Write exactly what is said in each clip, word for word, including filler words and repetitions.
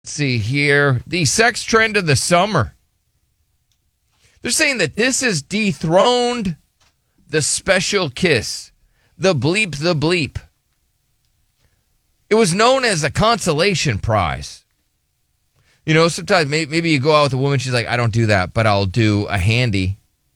Let's see here. The sex trend of the summer. They're saying that this has dethroned the special kiss, the bleep, the bleep. It was known as a consolation prize. You know, sometimes maybe you go out with a woman, she's like, I don't do that, but I'll do a handy.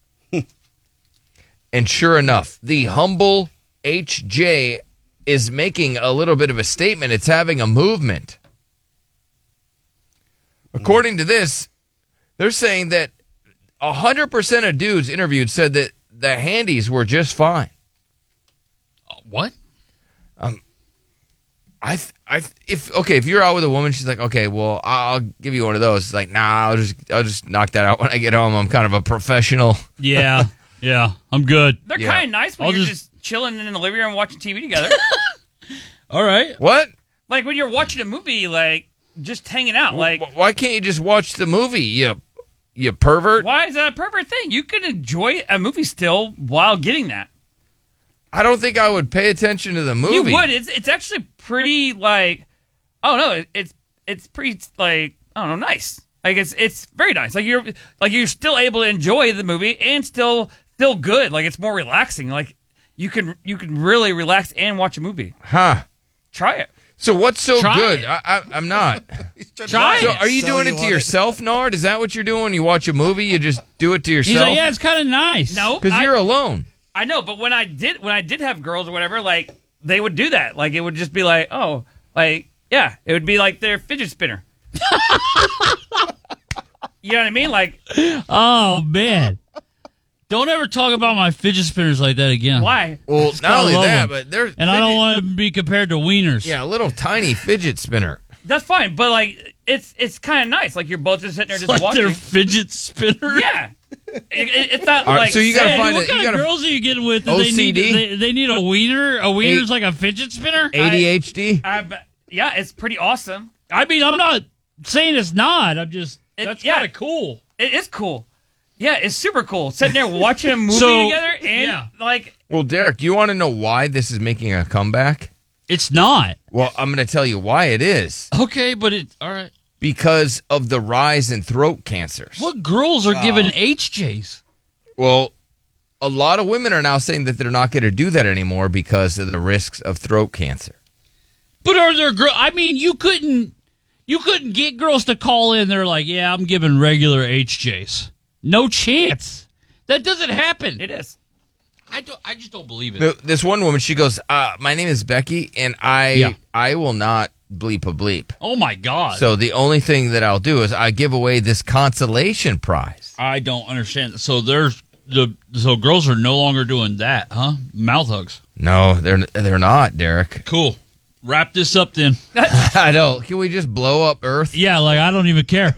And sure enough, the humble H J is making a little bit of a statement. It's having a movement. According to this, they're saying that one hundred percent of dudes interviewed said that the handies were just fine. Uh, what? Um, I, I, if okay, if you're out with a woman, she's like, okay, well, I'll give you one of those. It's like, nah, I'll just, I'll just knock that out when I get home. I'm kind of a professional. Yeah, yeah, I'm good. They're Yeah. kind of nice when I'll you're just- just... chilling in the living room watching T V together. All right. What? Like when you're watching a movie, like just hanging out. Like, Wh- Why can't you just watch the movie? You, you pervert. why is that a perfect thing? You can enjoy a movie still while getting that. I don't think I would pay attention to the movie. You would. It's it's actually pretty like, oh no, it, it's it's pretty like I don't know, nice. Like it's it's very nice. Like you're like you're still able to enjoy the movie and still still good. Like it's more relaxing. Like you can you can really relax and watch a movie. Huh. Try it. So what's so Try good? it. I, I, I'm not. Try So it. are you So doing you it to want it. yourself, Nard? Is that what you're doing when you watch a movie? You just do it to He's yourself? like, yeah, it's kind of nice. No, Because I- you're alone. I know, but when I did when I did have girls or whatever, like they would do that. Like it would just be like, oh, like yeah, it would be like their fidget spinner. You know what I mean? Like Oh man, don't ever talk about my fidget spinners like that again. why? Well, I not only love that, them. but they're And I don't fidget- want to be compared to wieners. Yeah, a little tiny fidget spinner. That's fine, but like it's it's kind of nice. Like you're both just sitting there just like watching. their fidget spinner. Yeah, it, it, it's not All right, like so you gotta sad. find What it- kind you of gotta- girls are you getting with? that O They C D? need, they, they need a wiener. A wiener's A- like a fidget spinner. A D H D? I, I, yeah, it's pretty awesome. I mean, I'm not saying it's not. I'm just It- that's yeah. kind of cool. It is cool. Yeah, it's super cool. Sitting there watching a movie So, together and yeah. like Well, Derek, you want to know why this is making a comeback? It's not. Well, I'm going to tell you why it is. Okay, but it all right. Because of the rise in throat cancers. What girls are giving H Js? Well, a lot of women are now saying that they're not going to do that anymore because of the risks of throat cancer. But are there girl? I mean, you couldn't, you couldn't get girls to call in. They're like, yeah, I'm giving regular H Js. No chance. That doesn't happen. it is. I don't. I just don't believe it. The- This one woman, she goes, uh, my name is Becky, and I Yeah. I will not bleep a bleep. Oh my god. So the only thing that I'll do is I give away this consolation prize. I don't understand. So there's the so girls are no longer doing that, huh? Mouth hugs. No, they're they're not, Derek. Cool. Wrap this up then. I know. Can we just blow up Earth? Yeah, like I don't even care.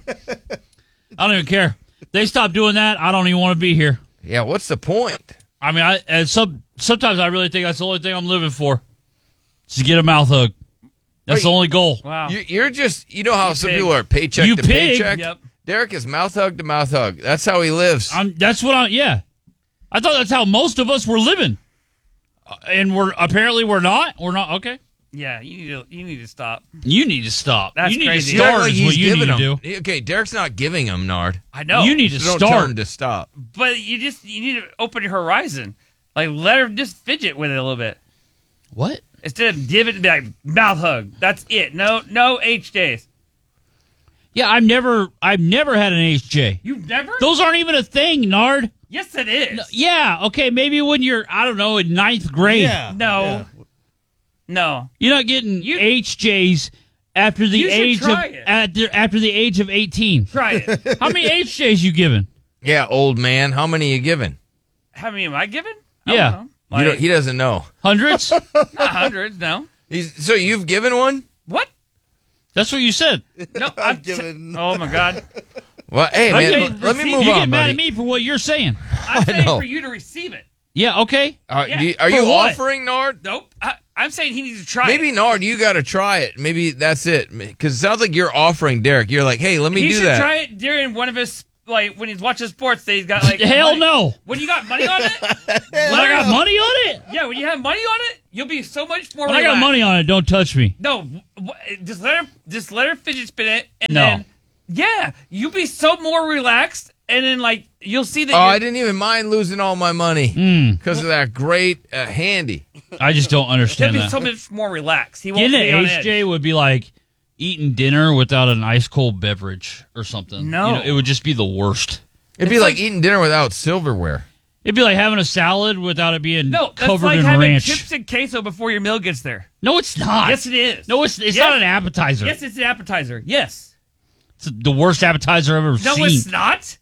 I don't even care. They stop doing that. I don't even want to be here. Yeah, what's the point? I mean, I and some sometimes I really think that's the only thing I'm living for. Is to get a mouth hug. That's the Wait. only goal. Wow. You, you're just, you know how some pig. people are paycheck You to pig. paycheck? Yep. Derek is mouth hug to mouth hug. That's how he lives. I'm, that's what I. Yeah, I thought that's how most of us were living, uh, and we're apparently we're not. We're not. Okay, Yeah, you need to you need to stop. you need to stop. That's you need crazy. to Derek, start. like Is he's what you need giving to him. do. Okay, Derek's not giving him, Nard. I know. You need to Don't start. tell him to stop. but you just you need to open your horizon. Like let her just fidget with it a little bit What? instead of give it be like mouth hug. That's it. No no H Js. Yeah, I've never, I've never had an H J. You've never? Those aren't even a thing, Nard. Yes, it is. Yeah, okay, maybe when you're, I don't know, in ninth grade. Yeah. No. yeah. No. You're not getting You- H Js after the You should age of try it. after, after the age of eighteen. Try it. How many H Js you giving? Yeah, old man. How many you giving? How many am I giving? I Yeah. don't know. You don't, Like, he doesn't know. Hundreds? not hundreds. No. He's, so you've given one? What? That's what you said. No. I'm I'm giving. Oh my God. Well, hey, Okay, man, l- let me receive- move You on, get mad buddy. at me for what you're saying. I'm saying know. for you to receive it. Yeah, okay. Uh, Yeah. do you- are For you what? offering, Nard? Nope. I, I'm saying he needs to try Maybe, it. Nard, you got to try it. Maybe that's it. Because it sounds like you're offering Derek. You're like, hey, let me He do should that. try it during one of his like when he's watching sports, that he's got like Hell money. no. When you got money on it, When I got money on it? yeah, when you have money on it, you'll be so much more. When I relaxed. got money on it, don't touch me. No, w- w- just let her, just let her fidget spin it, and No. then yeah, you'll be so more relaxed, and then like you'll see that. Oh, you're- I didn't even mind losing all my money Mm. because of that great uh, handy. I just don't He'll understand be that. so much more relaxed. He won't Getting be an on H J edge. would be like eating dinner without an ice cold beverage or something. No. You know, it would just be the worst. It'd be It's like, like- eating dinner without silverware. It'd be like having a salad without it being No, that's covered like in having ranch. chips and queso before your meal gets there. No, it's not. Yes, it is. No, it's it's Yes. not an appetizer. Yes, it's an appetizer. Yes. It's the worst appetizer I've ever No, seen. it's not.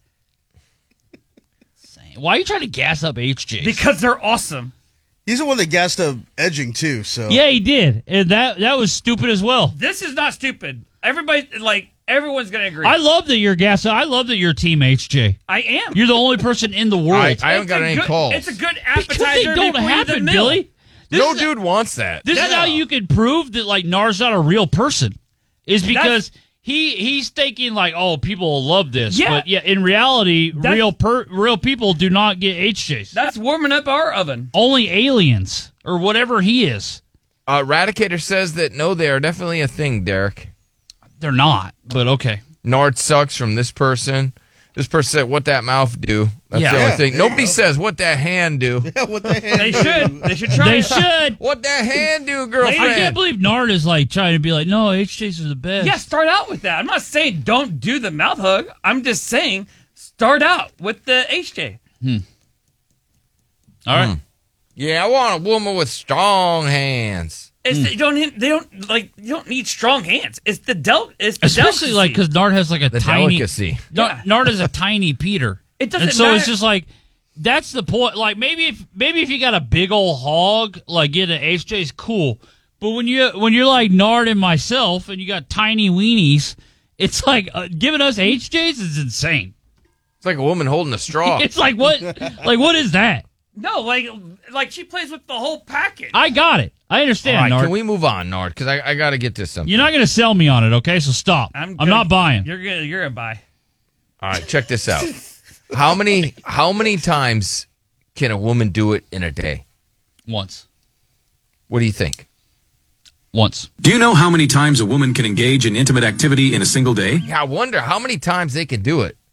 Why are you trying to gas up H Js? Because they're awesome. He's the one that gassed up edging too. So yeah, he did, and that that was stupid as well. This is not stupid. Everybody, like, everyone's going to agree. I love that you're gas. I love that you're Team H J. I am. You're the only person in the world. I, I haven't It's got a any good, calls. It's a good because appetizer they don't before you happen, the meal. Billy. This no is, dude wants that. This is how you can prove that like Nar's not a real person. Is because he he's thinking like, oh, people will love this. Yeah. But yeah, in reality, That's- real per, real people do not get H Js. That's warming up our oven. Only aliens or whatever he is. Uh, Radicator says that no, they are definitely a thing, Derek. They're not, but okay. Nard sucks from this person. This person said, what that mouth do? That's Yeah. the only Yeah, thing. there you Nobody go. says, what that hand do? yeah, what the heck? They should. They should try They it. should. What that hand do, I girlfriend? can't believe Nard is like trying to be like, no, H Js are the best. Yeah, start out with that. I'm not saying don't do the mouth hug. I'm just saying start out with the H J. All right. Yeah, I want a woman with strong hands. It's the, you don't they don't like you don't need strong hands. It's the del it's the Especially like delicacy. because Nard has like a The tiny. delicacy. Nard, Yeah. Nard is a tiny Peter. It doesn't and so it's matter. just like that's the point. Like maybe if maybe if you got a big old hog, like get an H J's cool. But when you when you're like Nard and myself, and you got tiny weenies, it's like uh, giving us H J's is insane. It's like a woman holding a straw. It's like what like what is that? no, like like she plays with the whole package. I got it. I understand, All right, Nard. can we move on, Nard? Because I, I got to get to something. You're not going to sell me on it, okay? So stop. I'm, I'm good. not buying. You're good. You're a buy. All right, check this out. How many how many times can a woman do it in a day? Once. What do you think? Once. Do you know how many times a woman can engage in intimate activity in a single day? Yeah, I wonder how many times they can do it.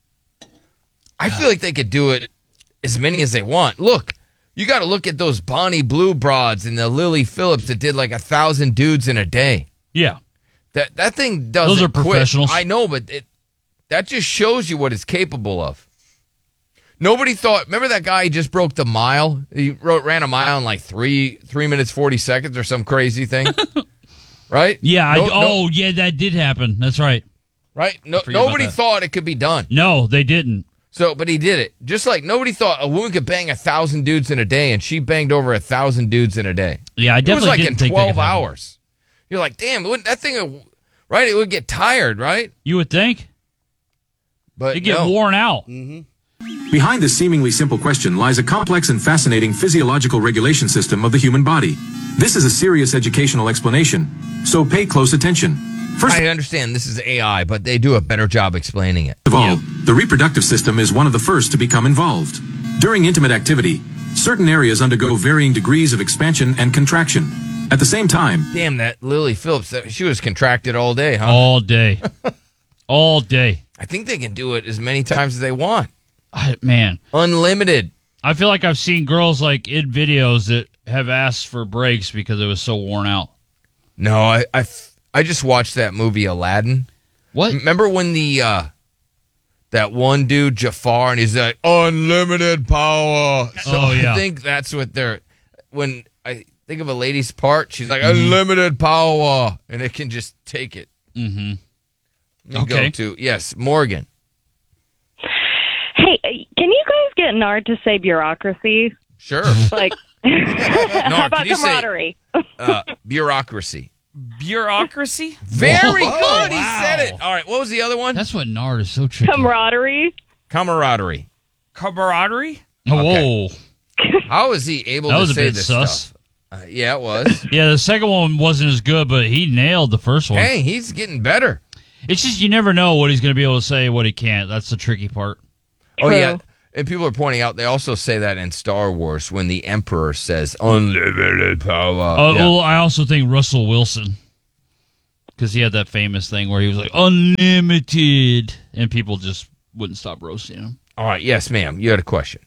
I feel like they could do it as many as they want. Look, you got to look at those Bonnie Blue broads and the Lily Phillips that did like a thousand dudes in a day. Yeah. That that thing doesn't Those are quit. professionals. I know, but it, that just shows you what it's capable of. Nobody thought. Remember that guy? He just broke the mile. He wrote, ran a mile in like three three minutes forty seconds or some crazy thing. Right? Yeah. No- I, no- oh, yeah, that did happen. That's right. right. No, forget about nobody that. thought it could be done. No, they didn't. So, but he did it. Just like nobody thought a woman could bang a thousand dudes in a day, and she banged over a thousand dudes in a day. Yeah, I It was definitely like didn't in think that twelve could happen. hours. You're like, damn, it wouldn't- that thing, would- right? It would get tired, right? You would think. But It'd get no. worn out. Behind this seemingly simple question lies a complex and fascinating physiological regulation system of the human body. This is a serious educational explanation, so pay close attention. First I understand this is A I, but they do a better job explaining it. of all, the reproductive system is one of the first to become involved. During intimate activity, certain areas undergo varying degrees of expansion and contraction. At the same time, Damn, that Lily Phillips, that- she was contracted all day, huh? All day. All day. I think they can do it as many times as they want. I, man, Unlimited. I feel like I've seen girls like in videos that have asked for breaks because it was so worn out. No, I, I, f- I just watched that movie Aladdin. What? Remember when the uh, that one dude Jafar and he's like unlimited power. So Oh, yeah. I think that's what they're when I think of a lady's part, she's like unlimited power, and it can just take it. Mm-hmm. Let me Okay. Go to yes, Morgan. Hey, can you guys get Nard to say bureaucracy? Sure. Like, Nard, how about can you say- camaraderie? Uh, bureaucracy. Bureaucracy. Very Whoa. good. He Wow. said it. All right. What was the other one? That's what Nard is so tricky. Camaraderie? Camaraderie. Camaraderie. Oh, Okay. whoa. How is he able That to was a say bit this sus. stuff? Uh, yeah, it was. Yeah, the second one wasn't as good, but he nailed the first one. Hey, he's getting better. It's just you never know what he's going to be able to say, what he can't. That's the tricky part. Oh, True. yeah. And people are pointing out, they also say that in Star Wars when the Emperor says unlimited power. Uh, Yeah. Well, I also think Russell Wilson, because he had that famous thing where he was like, unlimited, and people just wouldn't stop roasting him. All right. Yes, ma'am. You had a question.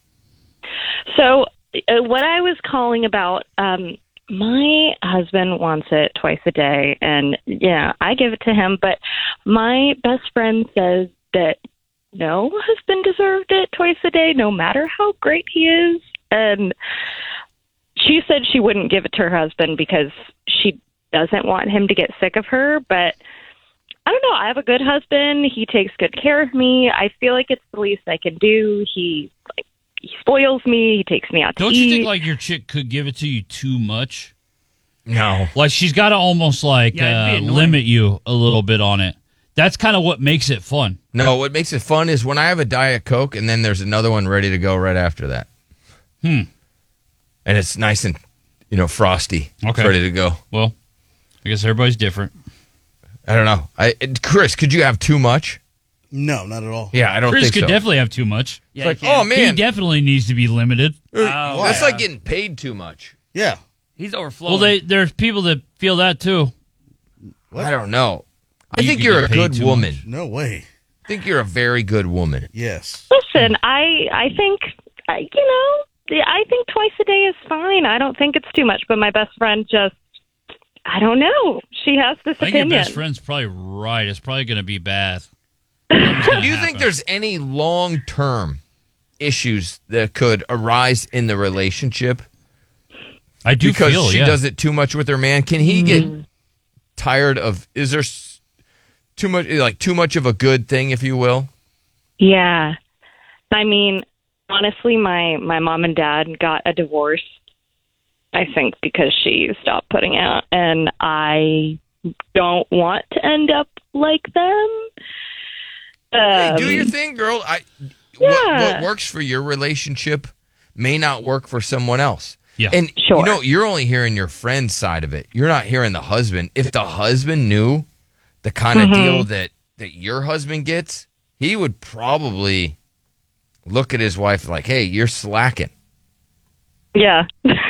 So, uh, what I was calling about, um, my husband wants it twice a day, and yeah, I give it to him. But my best friend says that no husband deserved it twice a day, no matter how great he is. And she said she wouldn't give it to her husband because she doesn't want him to get sick of her. But I don't know. I have a good husband. He takes good care of me. I feel like it's the least I can do. He like he spoils me. He takes me out to Don't eat. you think like your chick could give it to you too much? No. Like she's got to almost like Yeah, it'd uh, be annoying. limit you a little bit on it. That's kind of what makes it fun. No, what makes it fun is when I have a Diet Coke and then there's another one ready to go right after that. Hmm. And it's nice and, you know, frosty. It's Okay. ready to go. Well, I guess everybody's different. I don't know. I Chris, could you have too much? No, not at all. Yeah, I don't Chris think could so. definitely have too much. Yeah, It's like, you can. oh, man. He definitely needs to be limited. Oh, That's yeah. like getting paid too much. Yeah. He's overflowing. Well, they there's people that feel that too. I don't know. I You think could you're get a paid good too woman. much. No way. I think you're a very good woman. Yes. Listen, I I think I, you know I think twice a day is fine. I don't think it's too much. But my best friend just I don't know. She has this I think your opinion. best friend's probably right. It's probably going to be bad. Do you think there's any long-term issues that could arise in the relationship I do because feel she yeah. does it too much with her man? Can he get tired of? Is there s- too much, like too much of a good thing, if you will? Yeah. I mean, honestly, my, my mom and dad got a divorce, I think, because she stopped putting out. And I don't want to end up like them. Hey, Um, do your thing, girl. I what, Yeah. what works for your relationship may not work for someone else. Yeah. And Sure. you know, you're only hearing your friend's side of it. You're not hearing the husband. If the husband knew the kind of deal that that your husband gets, he would probably look at his wife like, "Hey, you're slacking." Yeah.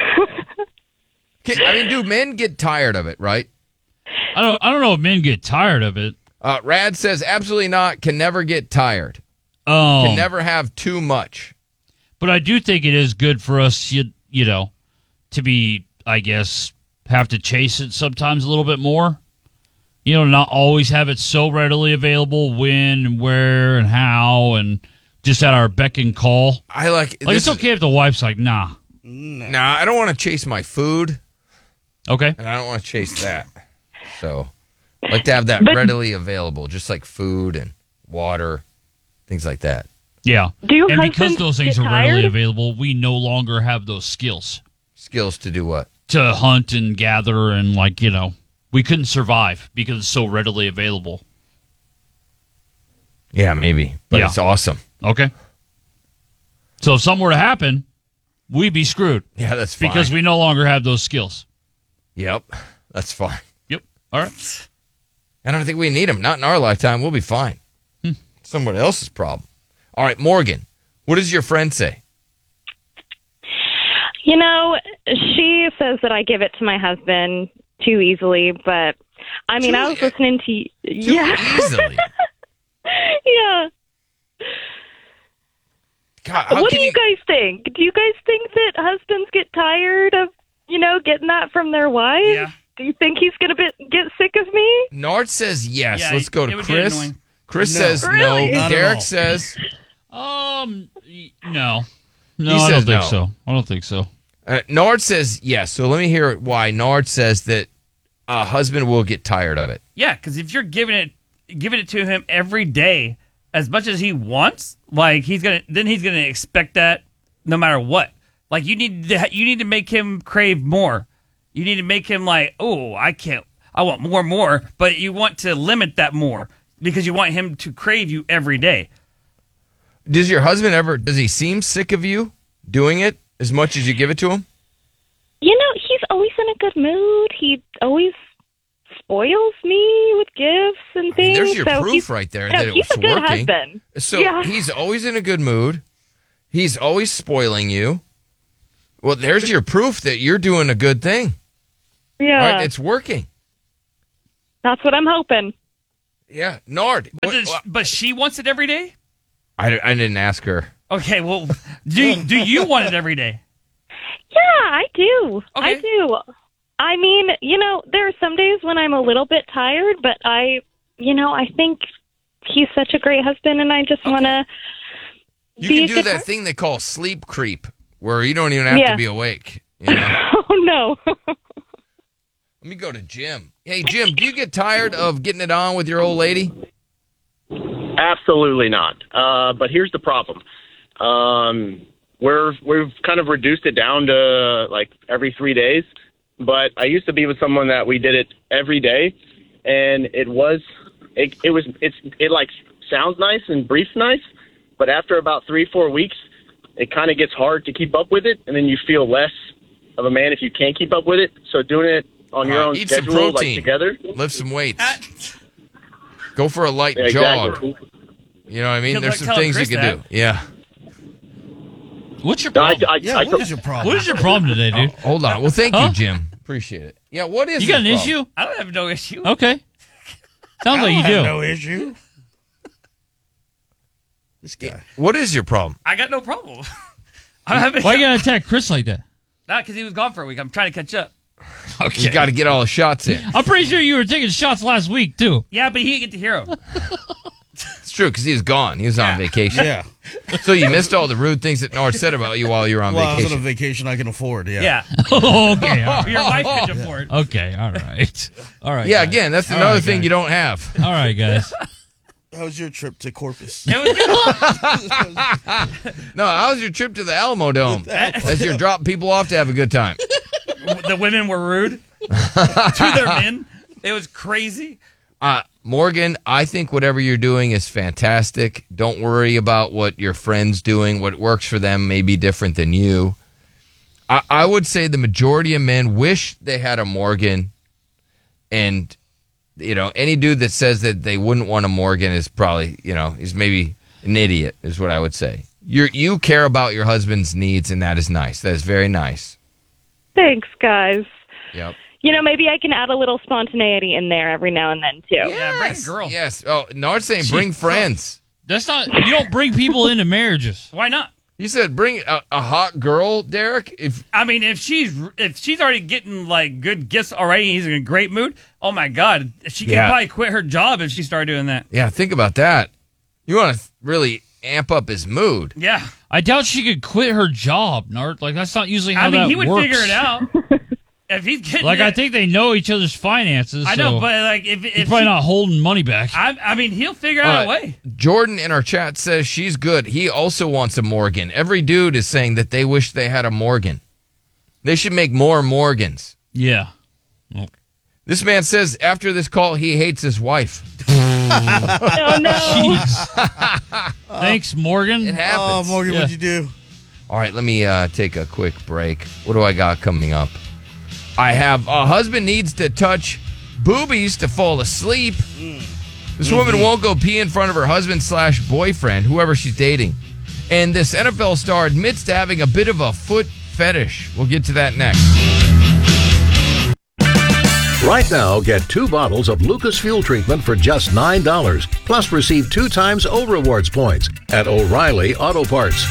Okay, I mean, do men get tired of it, right? I don't. I don't know if men get tired of it. Uh, Rad says absolutely not. Can never get tired. Um, Can never have too much. But I do think it is good for us, you, you know, to be, I guess, have to chase it sometimes a little bit more. You know, not always have it so readily available when and where and how and just at our beck and call. I like. Like, this it's okay if the wife's like, nah. Nah, I don't want to chase my food, Okay. and I don't want to chase that. So, I like to have that But- readily available, just like food and water, things like that. Yeah. Do you And because husbands those things get are readily tired? available, we no longer have those skills Skills to do what? to hunt and gather and, like, you know, we couldn't survive because it's so readily available. Yeah, maybe, but Yeah. it's awesome. Okay. So if something were to happen, we'd be screwed Yeah, that's fine. because we no longer have those skills. Yep, that's fine. Yep. All right. I don't think we need them. Not in our lifetime. We'll be fine. Hmm. Someone else's problem. All right, Morgan, what does your friend say? You know, she says that I give it to my husband too easily, but I mean, Too I was e- listening to Too yeah, easily. yeah. God, how What do can you guys think? Do you guys think that husbands get tired of, you know, getting that from their wives? Yeah. Do you think he's going to get sick of me? Nard says yes. Yeah, Let's go it to would get Chris. annoying. Chris No. says Really? no. Not at Derek all. says Um, y- no. No, He I don't says think no. so. I don't think so. uh, Nard says yes. So let me hear why Nard says that a husband will get tired of it. Yeah, because if you're giving it giving it to him every day as much as he wants, like he's gonna then he's gonna expect that no matter what. Like you need to you need to make him crave more. You need to make him like, oh, I can't, I want more, more. But you want to limit that more because you want him to crave you every day. Does your husband ever? Does he seem sick of you doing it as much as you give it to him? You know, he's always in a good mood. He always spoils me with gifts and things. There's your so proof he's- right there no, that it he's was a good working. husband. So Yeah. he's always in a good mood. He's always spoiling you. Well, there's your proof that you're doing a good thing. Yeah, Right? It's working. that's what I'm hoping. Yeah. Nard. But, what- does, but she wants it every day? I, I didn't ask her. Okay, well, do, do you want it every day? Yeah, I do. I Okay. do. I mean, you know, there are some days when I'm a little bit tired, but I, you know, I think he's such a great husband, and I just want to You be can a do good that hus- thing they call sleep creep, where you don't even have Yeah. to be awake. You know? Oh, no. Let me go to Jim. Hey, Jim, do you get tired of getting it on with your old lady? Absolutely not. Uh, but here's the problem. Um, we're, we've kind of reduced it down to like every three days. But I used to be with someone that we did it every day, and it was, it, it was, it's, it like sounds nice and briefs nice, but after about three, four weeks, it kind of gets hard to keep up with it, and then you feel less of a man if you can't keep up with it. So doing it on your Uh, own eat some schedule, like protein. together. Lift some weights. Go for a light Yeah, jog. exactly. You know what I mean? Tell- There's some tell things you Chris can that. do. Yeah. What's your No, I, problem? I, Yeah, I, what is your problem? What is your problem today, dude? Hold on. Well, thank Huh? you, Jim. Appreciate it. Yeah, what is You got an the problem? issue? I don't have no issue. Okay. Sounds like you I do. have no issue. This guy. What is your problem? I got no problem. I haven't. Why you gotta attack Chris like that? Not because he was gone for a week. I'm trying to catch up. You got to get all the shots in. I'm pretty sure you were taking shots last week too. Yeah, but he didn't get to hear him. It's true because he was gone. He was on vacation. Yeah. So you missed all the rude things that Nard said about you while you were on Well, I was on a vacation. vacation I can afford. Yeah. Yeah. Oh, okay. All right. Your wife can afford. Okay. All right. All right. Yeah, guys. again, that's All another right, thing guys. you don't have. All right, guys. How was your trip to Corpus? It was good. No, how was your trip to the Alamo Dome? As you're dropping people off to have a good time. The women were rude to their men. It was crazy. Uh, Morgan, I think whatever you're doing is fantastic. Don't worry about what your friend's doing. What works for them may be different than you. I, I would say the majority of men wish they had a Morgan. And, you know, any dude that says that they wouldn't want a Morgan is probably, you know, is maybe an idiot, is what I would say. You you care about your husband's needs, and that is nice. That is very nice. Thanks, guys. Yep. You know, maybe I can add a little spontaneity in there every now and then, too. Yeah, bring a girl. Yes. Oh, Nard's saying bring friends. That's not. You don't bring people into marriages. Why not? He said bring a, a hot girl, Derek. If I mean, if she's if she's already getting like good gifts already, he's in a great mood. Oh my God, she could Yeah. probably quit her job if she started doing that. Yeah, think about that. You want to really amp up his mood. Yeah, I doubt she could quit her job, Nart. Like that's not usually how I mean, that he would works. figure it out if he's getting. Like I it- think they know each other's finances. I know, so but like if he's if probably she- not holding money back. I, I mean, he'll figure out Uh, a way. Jordan in our chat says she's good. He also wants a Morgan. Every dude is saying that they wish they had a Morgan. They should make more Morgans. Yeah. This man says after this call he hates his wife. Oh, no. Jeez. Thanks, Morgan. It Oh, happens. Morgan, Yeah. what'd you do? All right, let me uh, take a quick break. What do I got coming up? I have a husband needs to touch boobies to fall asleep. This woman won't go pee in front of her husband slash boyfriend, whoever she's dating. And this N F L star admits to having a bit of a foot fetish. We'll get to that next. Right now, get two bottles of Lucas Fuel Treatment for just nine dollars. Plus, receive two times O Rewards points at O'Reilly Auto Parts.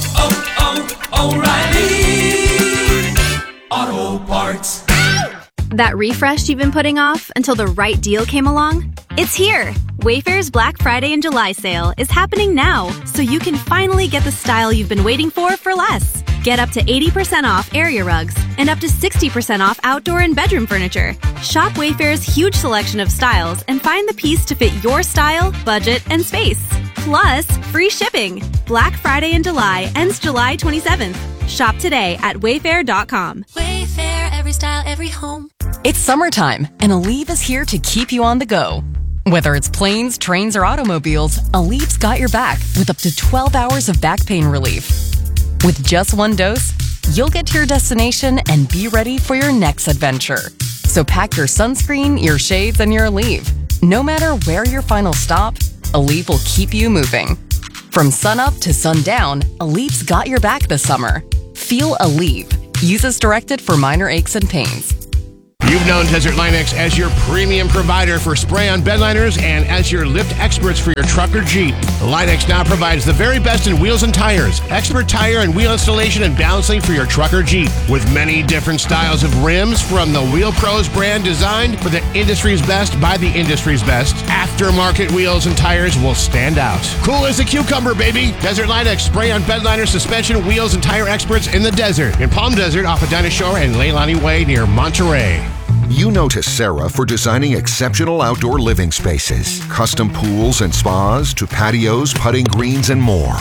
That refresh you've been putting off until the right deal came along? It's here! Wayfair's Black Friday and July sale is happening now, so you can finally get the style you've been waiting for for less. Get up to eighty percent off area rugs and up to sixty percent off outdoor and bedroom furniture. Shop Wayfair's huge selection of styles and find the piece to fit your style, budget, and space. Plus, free shipping. Black Friday in July ends July twenty-seventh. Shop today at wayfair dot com. Wayfair, every style, every home. It's summertime, and Aleve is here to keep you on the go. Whether it's planes, trains, or automobiles, Aleve's got your back with up to twelve hours of back pain relief. With just one dose, you'll get to your destination and be ready for your next adventure. So pack your sunscreen, your shades, and your Aleve. No matter where your final stop, Aleve will keep you moving. From sunup to sundown, Aleve's got your back this summer. Feel Aleve. Use as directed for minor aches and pains. You've known Desert Line-X as your premium provider for spray-on bedliners and as your lift experts for your truck or Jeep. Line-X now provides the very best in wheels and tires, expert tire and wheel installation and balancing for your truck or Jeep. With many different styles of rims from the Wheel Pros brand designed for the industry's best by the industry's best, aftermarket wheels and tires will stand out. Cool as a cucumber, baby! Desert Line-X spray-on bedliner, suspension, wheels, and tire experts in the desert. In Palm Desert off of Dinosaur and Leilani Way near Monterey. You know Tessera for designing exceptional outdoor living spaces, custom pools and spas to patios, putting greens, and more.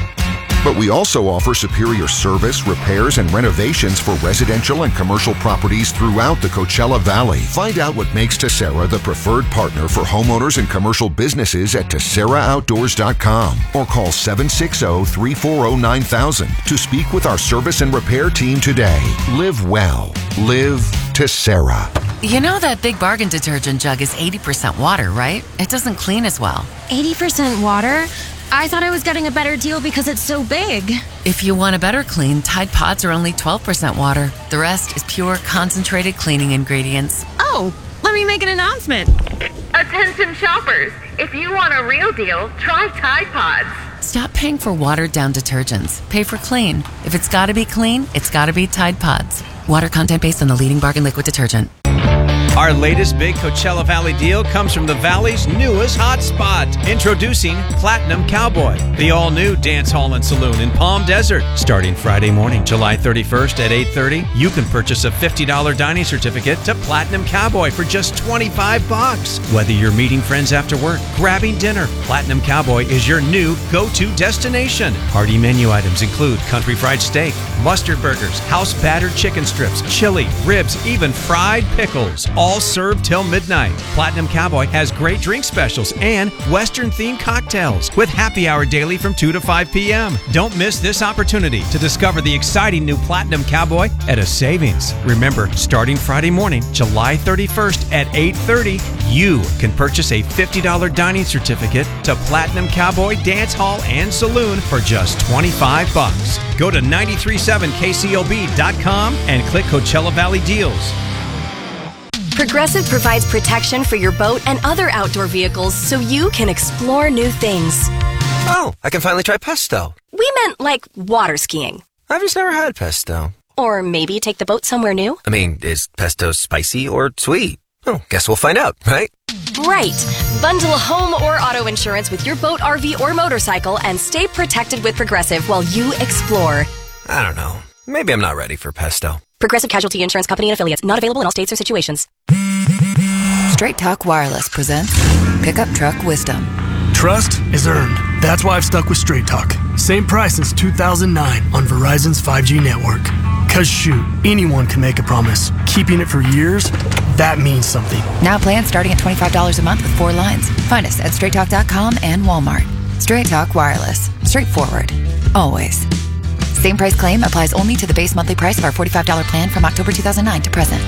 But we also offer superior service, repairs, and renovations for residential and commercial properties throughout the Coachella Valley. Find out what makes Tessera the preferred partner for homeowners and commercial businesses at Tessera Outdoors dot com or call seven six zero, three four zero, nine thousand to speak with our service and repair team today. Live well. Live Tessera. You know that Big Bargain detergent jug is eighty percent water, right? It doesn't clean as well. eighty percent water? I thought I was getting a better deal because it's so big. If you want a better clean, Tide Pods are only twelve percent water. The rest is pure, concentrated cleaning ingredients. Oh, let me make an announcement. Attention shoppers, if you want a real deal, try Tide Pods. Stop paying for watered-down detergents. Pay for clean. If it's gotta be clean, it's gotta be Tide Pods. Water content based on the leading bargain liquid detergent. Our latest big Coachella Valley deal comes from the Valley's newest hotspot. Introducing Platinum Cowboy, the all-new dance hall and saloon in Palm Desert. Starting Friday morning, July thirty-first at eight thirty, you can purchase a fifty dollars dining certificate to Platinum Cowboy for just twenty-five bucks. Whether you're meeting friends after work, grabbing dinner, Platinum Cowboy is your new go-to destination. Hearty menu items include country fried steak, mustard burgers, house battered chicken strips, chili, ribs, even fried pickles. All served till midnight. Platinum Cowboy has great drink specials and Western-themed cocktails with happy hour daily from two to five p.m. Don't miss this opportunity to discover the exciting new Platinum Cowboy at a savings. Remember, starting Friday morning, July thirty-first at eight thirty, you can purchase a fifty dollars dining certificate to Platinum Cowboy Dance Hall and Saloon for just twenty-five bucks. Go to nine three seven K C O B dot com and click Coachella Valley Deals. Progressive provides protection for your boat and other outdoor vehicles so you can explore new things. Oh, I can finally try pesto. We meant like water skiing. I've just never had pesto. Or maybe take the boat somewhere new. I mean, is pesto spicy or sweet? Oh, guess we'll find out, right? Right. Bundle home or auto insurance with your boat, R V, or motorcycle and stay protected with Progressive while you explore. I don't know. Maybe I'm not ready for pesto. Progressive Casualty Insurance Company and Affiliates. Not available in all states or situations. Straight Talk Wireless presents Pickup Truck Wisdom. Trust is earned. That's why I've stuck with Straight Talk. Same price since two thousand nine on Verizon's five G network. Cause shoot, anyone can make a promise. Keeping it for years, that means something. Now plans starting at twenty-five dollars a month with four lines. Find us at straight talk dot com and Walmart. Straight Talk Wireless. Straightforward. Always. Same price claim applies only to the base monthly price of our forty-five dollars plan from October two thousand nine to present.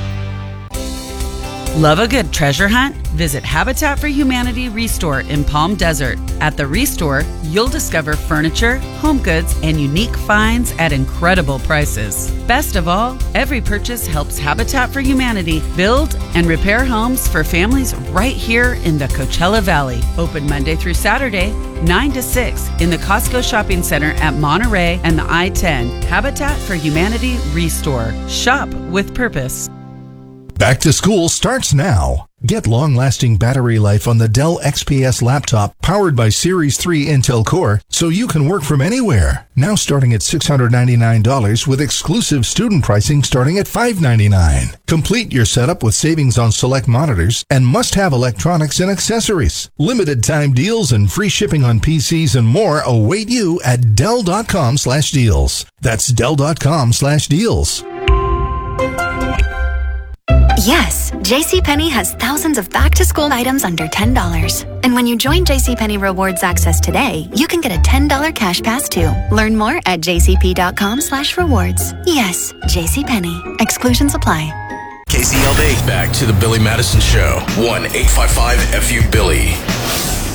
Love a good treasure hunt? Visit Habitat for Humanity Restore in Palm Desert. At the Restore, you'll discover furniture, home goods, and unique finds at incredible prices. Best of all, every purchase helps Habitat for Humanity build and repair homes for families right here in the Coachella Valley. Open Monday through Saturday, nine to six in the Costco Shopping Center at Monterey and the I ten. Habitat for Humanity Restore. Shop with purpose. Back to school starts now. Get long-lasting battery life on the Dell X P S laptop powered by Series three Intel Core so you can work from anywhere. Now starting at six hundred ninety-nine dollars with exclusive student pricing starting at five hundred ninety-nine dollars. Complete your setup with savings on select monitors and must-have electronics and accessories. Limited time deals and free shipping on P Cs and more await you at Dell dot com slash deals. That's Dell dot com slash deals. Yes, JCPenney has thousands of back-to-school items under ten dollars. And when you join JCPenney Rewards Access today, you can get a ten dollars cash pass too. Learn more at jcp dot com slash rewards. Yes, JCPenney. Exclusions apply. K C L D. Back to the Billy Madison Show. one eight five five F U Billy.